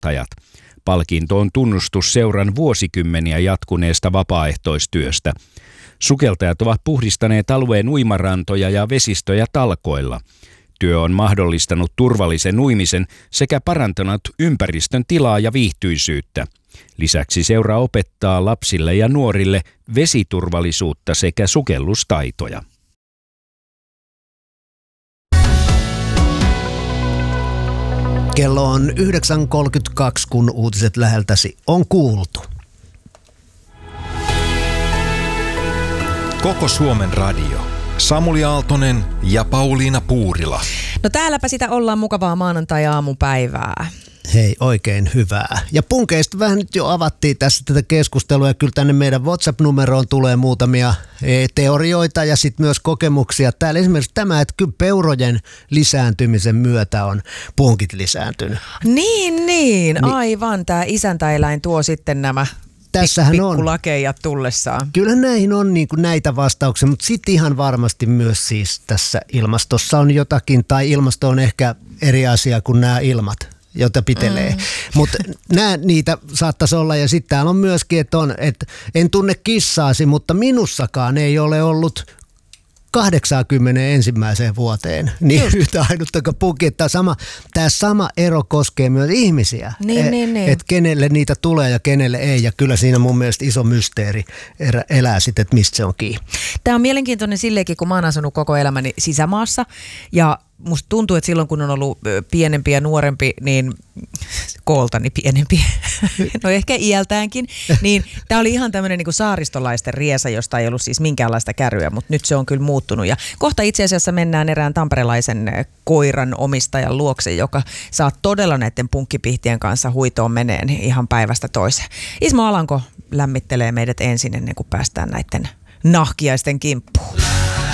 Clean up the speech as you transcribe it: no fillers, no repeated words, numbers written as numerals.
sukeltajat. Palkinto on tunnustus seuran vuosikymmeniä jatkuneesta vapaaehtoistyöstä. Sukeltajat ovat puhdistaneet alueen uimarantoja ja vesistöjä talkoilla. Työ on mahdollistanut turvallisen uimisen sekä parantanut ympäristön tilaa ja viihtyisyyttä. Lisäksi seura opettaa lapsille ja nuorille vesiturvallisuutta sekä sukellustaitoja. Kello on 9.32, kun uutiset läheltäsi on kuultu. Koko Suomen radio. Samuli Aaltonen ja Pauliina Puurila. No täälläpä sitä ollaan, mukavaa maanantai-aamupäivää. Hei, oikein hyvää. Ja punkeista vähän nyt jo avattiin tässä tätä keskustelua ja kyllä tänne meidän WhatsApp-numeroon tulee muutamia teorioita ja sitten myös kokemuksia. Täällä esimerkiksi tämä, että kyllä peurojen lisääntymisen myötä on punkit lisääntynyt. Niin, aivan. Tämä isäntäeläin tuo sitten nämä pikkulakeja tullessaan. Kyllä näihin on niin kuin näitä vastauksia, mutta sitten ihan varmasti myös siis tässä ilmastossa on jotakin, tai ilmasto on ehkä eri asia kuin nämä ilmat, jota pitelee. Mutta niitä saattaisi olla, ja sitten täällä on myöskin, että en tunne kissaasi, mutta minussakaan ei ole ollut 81 vuoteen niin yhtä ainuttakaan punkki. Tämä sama ero koskee myös ihmisiä. Niin. Että kenelle niitä tulee ja kenelle ei. Ja kyllä siinä mun mielestä iso mysteeri elää sitten, että mistä se on kiinni. Tämä on mielenkiintoinen silleenkin, kun mä oon asunut koko elämäni sisämaassa. Ja musta tuntuu, että silloin kun on ollut pienempi ja nuorempi, niin kooltani pienempi, no ehkä iältäänkin, niin tämä oli ihan tämmöinen niin saaristolaisten riesa, josta ei ollut siis minkäänlaista kärryä, mutta nyt se on kyllä muuttunut. Ja kohta itse asiassa mennään erään tamperelaisen koiran omistajan luokse, joka saa todella näiden punkkipihtien kanssa huitoon meneen ihan päivästä toiseen. Ismo Alanko lämmittelee meidät ensin ennen kuin päästään näiden nahkiaisten kimppuun.